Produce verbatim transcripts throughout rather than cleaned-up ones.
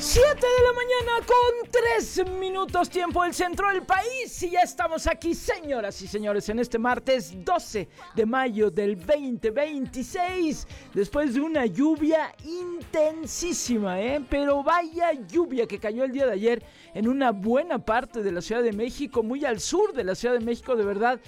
Siete de la mañana con tres minutos tiempo del centro del país y ya estamos aquí, señoras y señores, en este martes doce de mayo del veinte veintiséis, después de una lluvia intensísima, ¿eh? Pero vaya lluvia que cayó el día de ayer en una buena parte de la Ciudad de México, muy al sur de la Ciudad de México, de verdad.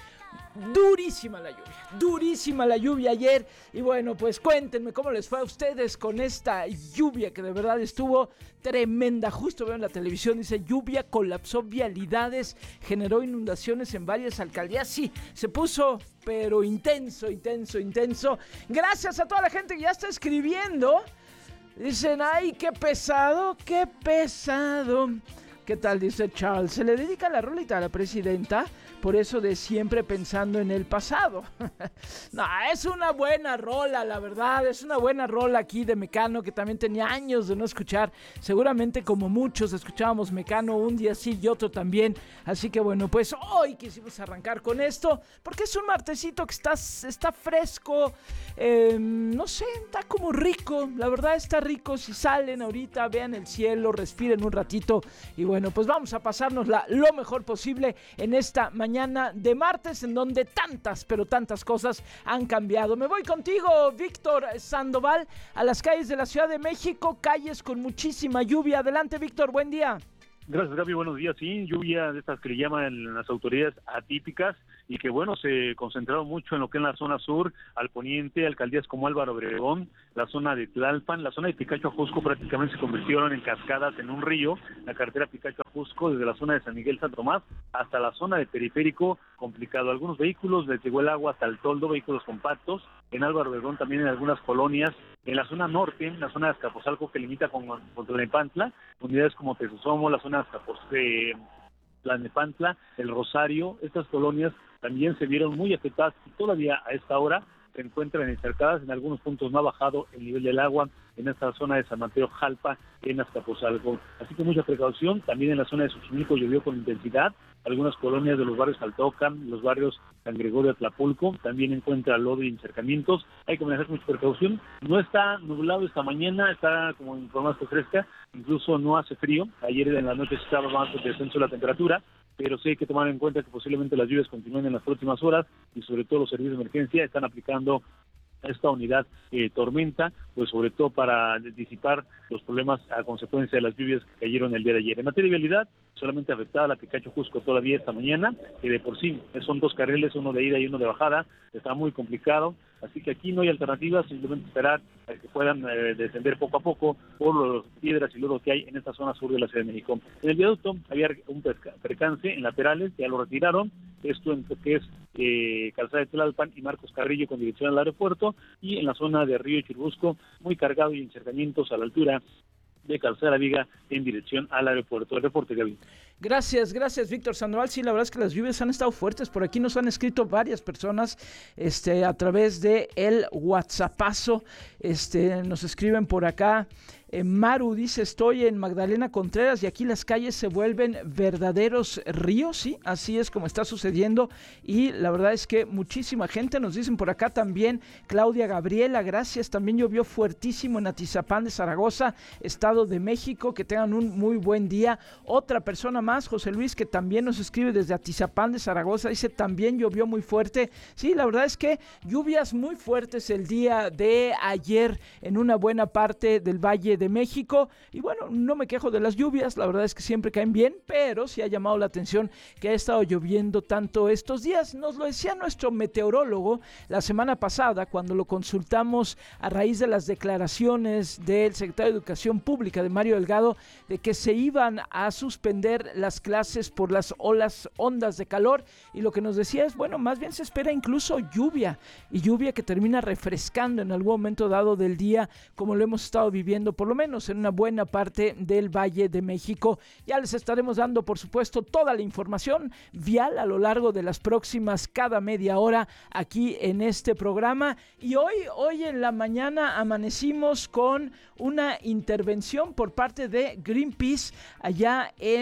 Durísima la lluvia, durísima la lluvia ayer. Y bueno, pues cuéntenme cómo les fue a ustedes con esta lluvia que de verdad estuvo tremenda. Justo veo en la televisión, dice: lluvia colapsó vialidades, generó inundaciones en varias alcaldías. Sí, se puso pero intenso, intenso, intenso. Gracias a toda la gente que ya está escribiendo. Dicen: ay, qué pesado, qué pesado. ¿Qué tal? Dice Charles: se le dedica la rolita a la presidenta, por eso de siempre pensando en el pasado. No, es una buena rola, la verdad, es una buena rola aquí de Mecano, que también tenía años de no escuchar. Seguramente como muchos escuchábamos Mecano un día sí y otro también. Así que bueno, pues hoy quisimos arrancar con esto, porque es un martesito que está, está fresco, eh, no sé, está como rico, la verdad está rico. Si salen ahorita, vean el cielo, respiren un ratito y bueno, pues vamos a pasárnosla lo mejor posible en esta mañana de martes, en donde tantas, pero tantas cosas han cambiado. Me voy contigo, Víctor Sandoval, a las calles de la Ciudad de México, calles con muchísima lluvia. Adelante, Víctor, buen día. Gracias, Gaby, buenos días. Sí, lluvia de estas que le llaman las autoridades atípicas y que, bueno, se concentraron mucho en lo que es la zona sur, al poniente, alcaldías como Álvaro Obregón, la zona de Tlalpan, la zona de Picacho Ajusco prácticamente se convirtieron en cascadas en un río, la carretera Picacho Ajusco, desde la zona de San Miguel San Tomás hasta la zona de Periférico, complicado. Algunos vehículos, les llegó el agua hasta el toldo, vehículos compactos, en Álvaro Obregón también en algunas colonias, en la zona norte, en la zona de Azcapotzalco que limita con, con Tlalnepantla, unidades como Tezosomo, la zona de Azcapotzalco, eh, Tlalnepantla, el Rosario, estas colonias también se vieron muy afectadas y todavía a esta hora se encuentran encercadas. En algunos puntos no ha bajado el nivel del agua en esta zona de San Mateo Jalpa, en Azcapotzalco. Así que mucha precaución. También en la zona de Xochimilco llovió con intensidad. Algunas colonias de los barrios Altocan, los barrios San Gregorio, Atlapulco, también encuentra lodo y encharcamientos. Hay que manejar mucha precaución. No está nublado esta mañana, está como en forma fresca, incluso no hace frío. Ayer en la noche estaba más de descenso de la temperatura, pero sí hay que tomar en cuenta que posiblemente las lluvias continúen en las próximas horas y sobre todo los servicios de emergencia están aplicando esta unidad eh, tormenta, pues sobre todo para disipar los problemas a consecuencia de las lluvias que cayeron el día de ayer. En materia de vialidad, solamente afectada la Picacho Jusco todavía esta mañana, que de por sí son dos carriles, uno de ida y uno de bajada, está muy complicado, así que aquí no hay alternativa, simplemente esperar a que puedan eh, descender poco a poco por las piedras y lodo que hay en esta zona sur de la Ciudad de México. En el viaducto había un percance en laterales, ya lo retiraron, esto en lo que es eh, Calzada de Tlalpan y Marcos Carrillo con dirección al aeropuerto, y en la zona de Río Churubusco, muy cargado y encharcamientos a la altura de Calzada La Viga en dirección al aeropuerto. El reporte, Gaby. Gracias, gracias, Víctor Sandoval. Sí, la verdad es que las lluvias han estado fuertes. Por aquí nos han escrito varias personas este, a través de el WhatsAppazo. Este, nos escriben por acá. Eh, Maru dice: estoy en Magdalena Contreras y aquí las calles se vuelven verdaderos ríos. Sí, así es como está sucediendo. Y la verdad es que muchísima gente nos dicen por acá también. Claudia Gabriela, gracias. También llovió fuertísimo en Atizapán de Zaragoza, Estado de México. Que tengan un muy buen día. Otra persona más, José Luis, que también nos escribe desde Atizapán de Zaragoza, dice: también llovió muy fuerte. Sí, la verdad es que lluvias muy fuertes el día de ayer en una buena parte del Valle de México. Y bueno, no me quejo de las lluvias, la verdad es que siempre caen bien, pero sí ha llamado la atención que ha estado lloviendo tanto estos días. Nos lo decía nuestro meteorólogo la semana pasada cuando lo consultamos a raíz de las declaraciones del secretario de Educación Pública, de Mario Delgado, de que se iban a suspender las clases por las olas, ondas de calor, y lo que nos decía es, bueno, más bien se espera incluso lluvia, y lluvia que termina refrescando en algún momento dado del día, como lo hemos estado viviendo por lo menos en una buena parte del Valle de México. Ya les estaremos dando, por supuesto, toda la información vial a lo largo de las próximas cada media hora aquí en este programa. Y hoy, hoy en la mañana amanecimos con una intervención por parte de Greenpeace allá en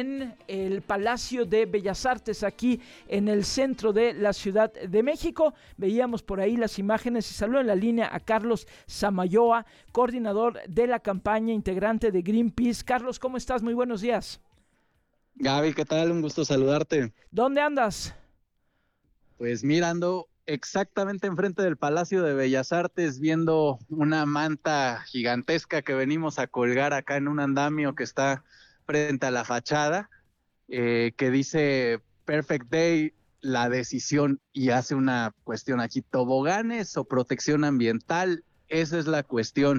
el Palacio de Bellas Artes aquí en el centro de la Ciudad de México. Veíamos por ahí las imágenes y saludo en la línea a Carlos Samayoa, coordinador de la campaña, integrante de Greenpeace. Carlos, ¿cómo estás? Muy buenos días. Gaby, ¿qué tal? Un gusto saludarte. ¿Dónde andas? Pues mirando exactamente enfrente del Palacio de Bellas Artes, viendo una manta gigantesca que venimos a colgar acá en un andamio que está frente a la fachada, eh, que dice Perfect Day, la decisión, y hace una cuestión aquí, toboganes o protección ambiental, esa es la cuestión.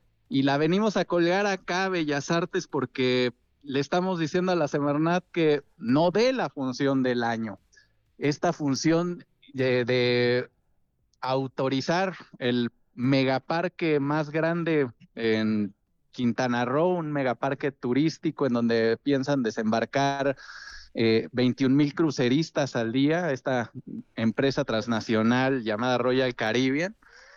Y la venimos a colgar acá a Bellas Artes porque le estamos diciendo a la Semarnat que no dé la función del año. Esta función de, de autorizar el megaparque más grande en Quintana Roo, un megaparque turístico en donde piensan desembarcar eh, veintiún mil cruceristas al día, esta empresa transnacional llamada Royal Caribbean.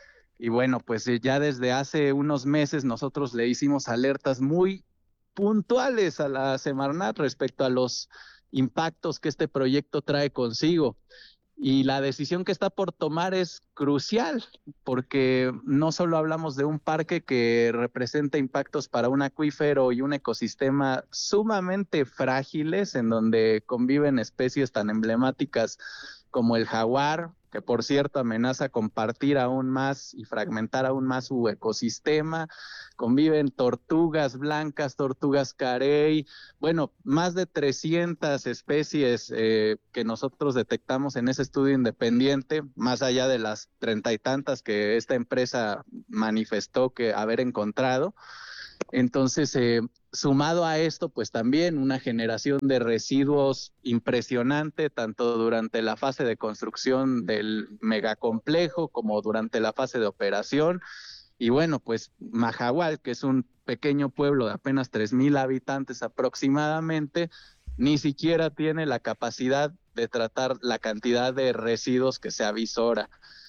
Y bueno, pues ya desde hace unos meses nosotros le hicimos alertas muy puntuales a la Semarnat respecto a los impactos que este proyecto trae consigo. Y la decisión que está por tomar es crucial, porque no solo hablamos de un parque que representa impactos para un acuífero y un ecosistema sumamente frágiles, en donde conviven especies tan emblemáticas como el jaguar, que por cierto amenaza con partir aún más y fragmentar aún más su ecosistema. Conviven tortugas blancas, tortugas carey, bueno, más de trescientas especies eh, que nosotros detectamos en ese estudio independiente, más allá de las treinta y tantas que esta empresa manifestó que haber encontrado. Entonces, eh, sumado a esto, pues también una generación de residuos impresionante, tanto durante la fase de construcción del megacomplejo como durante la fase de operación. Y bueno, pues Mahahual, que es un pequeño pueblo de apenas tres mil habitantes aproximadamente, ni siquiera tiene la capacidad de tratar la cantidad de residuos que se avisora.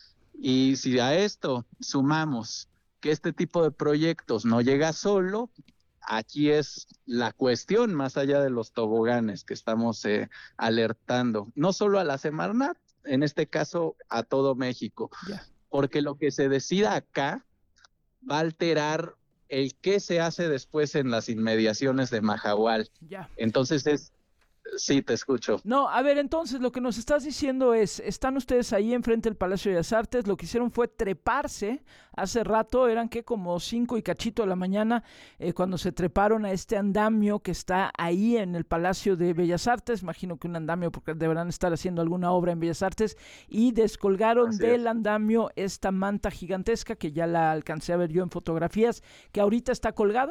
Y si a esto sumamos que este tipo de proyectos no llega solo, aquí es la cuestión más allá de los toboganes que estamos eh, alertando, no solo a la Semarnat, en este caso a todo México, yeah. Porque lo que se decida acá va a alterar el qué se hace después en las inmediaciones de Mahahual. Yeah. Entonces es Sí, te escucho. No, a ver, entonces lo que nos estás diciendo es, están ustedes ahí enfrente del Palacio de las Artes, lo que hicieron fue treparse, hace rato eran que como cinco y cachito de la mañana, eh, cuando se treparon a este andamio que está ahí en el Palacio de Bellas Artes, imagino que un andamio porque deberán estar haciendo alguna obra en Bellas Artes, y descolgaron Así del es. andamio esta manta gigantesca que ya la alcancé a ver yo en fotografías, que ahorita está colgada.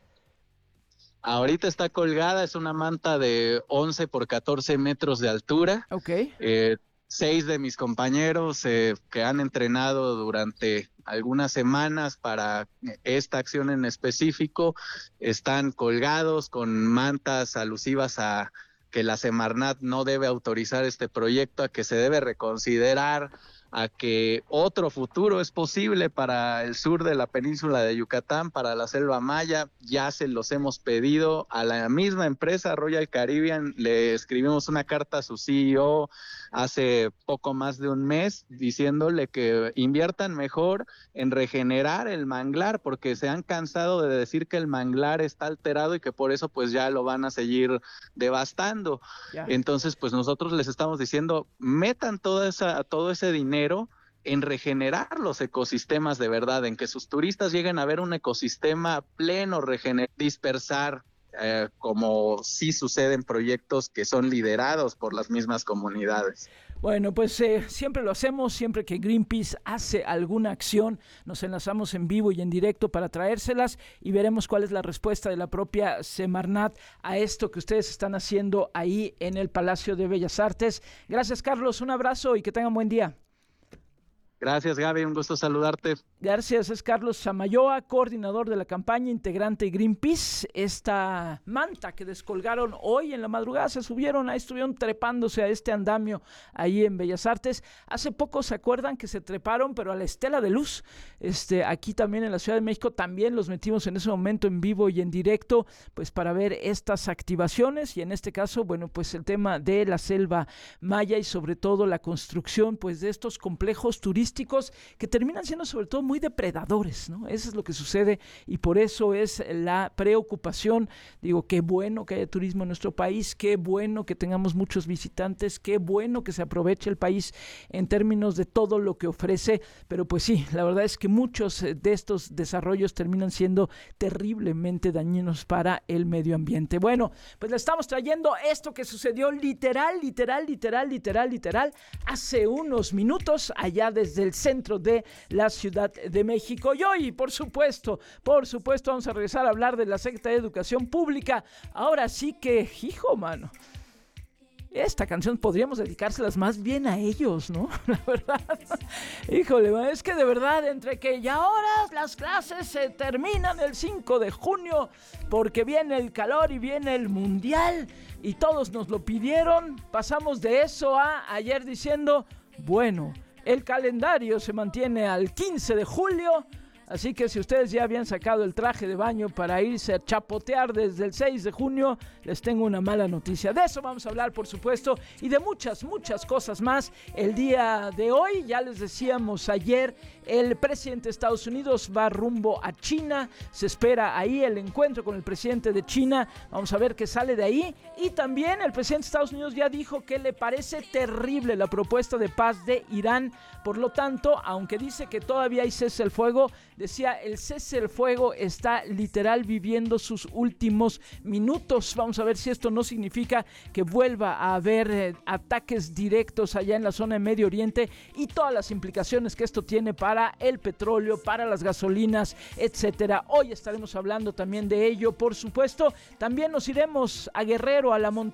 Ahorita está colgada, es una manta de once por catorce metros de altura. Ok. Eh, seis de mis compañeros eh, que han entrenado durante algunas semanas para esta acción en específico están colgados con mantas alusivas a que la Semarnat no debe autorizar este proyecto, a que se debe reconsiderar, a que otro futuro es posible para el sur de la península de Yucatán, para la selva maya. Ya se los hemos pedido a la misma empresa Royal Caribbean, le escribimos una carta a su C E O hace poco más de un mes diciéndole que inviertan mejor en regenerar el manglar, porque se han cansado de decir que el manglar está alterado y que por eso pues ya lo van a seguir devastando. Yeah. Entonces pues nosotros les estamos diciendo, metan toda esa, todo ese dinero en regenerar los ecosistemas de verdad, en que sus turistas lleguen a ver un ecosistema pleno, regenerar, dispersar, eh, como sí sucede en proyectos que son liderados por las mismas comunidades. Bueno, pues eh, siempre lo hacemos, siempre que Greenpeace hace alguna acción, nos enlazamos en vivo y en directo para traérselas y veremos cuál es la respuesta de la propia Semarnat a esto que ustedes están haciendo ahí en el Palacio de Bellas Artes. Gracias, Carlos, un abrazo y que tengan buen día. Gracias, Gaby, un gusto saludarte. Gracias, es Carlos Samayoa, coordinador de la campaña, integrante de Greenpeace. Esta manta que descolgaron hoy en la madrugada, se subieron, ahí estuvieron trepándose a este andamio ahí en Bellas Artes. Hace poco se acuerdan que se treparon, pero a la Estela de Luz, este, aquí también en la Ciudad de México, también los metimos en ese momento en vivo y en directo, pues para ver estas activaciones y en este caso, bueno, pues el tema de la selva maya y sobre todo la construcción, pues de estos complejos turísticos que terminan siendo sobre todo muy depredadores, ¿no? Eso es lo que sucede y por eso es la preocupación. Digo, qué bueno que haya turismo en nuestro país, qué bueno que tengamos muchos visitantes, qué bueno que se aproveche el país en términos de todo lo que ofrece, pero pues sí, la verdad es que muchos de estos desarrollos terminan siendo terriblemente dañinos para el medio ambiente. Bueno, pues le estamos trayendo esto que sucedió literal, literal, literal, literal, literal, hace unos minutos allá desde el centro de la Ciudad de México. Y hoy, por supuesto, por supuesto, vamos a regresar a hablar de la Secretaría de Educación Pública. Ahora sí que, hijo, mano, esta canción podríamos dedicárselas más bien a ellos, ¿no? La verdad, híjole, es que de verdad, entre que ya ahora las clases se terminan el cinco de junio, porque viene el calor y viene el mundial, y todos nos lo pidieron, pasamos de eso a ayer diciendo, bueno, el calendario se mantiene al quince de julio, así que si ustedes ya habían sacado el traje de baño para irse a chapotear desde el seis de junio, les tengo una mala noticia. De eso vamos a hablar, por supuesto, y de muchas, muchas cosas más el día de hoy. Ya les decíamos ayer, el presidente de Estados Unidos va rumbo a China. Se espera ahí el encuentro con el presidente de China. Vamos a ver qué sale de ahí. Y también el presidente de Estados Unidos ya dijo que le parece terrible la propuesta de paz de Irán. Por lo tanto, aunque dice que todavía hay cese el fuego, decía, el cese el fuego está literal viviendo sus últimos minutos. Vamos a ver si esto no significa que vuelva a haber eh, ataques directos allá en la zona de Medio Oriente y todas las implicaciones que esto tiene para el petróleo, para las gasolinas, etcétera. Hoy estaremos hablando también de ello, por supuesto. También nos iremos a Guerrero, a la montaña.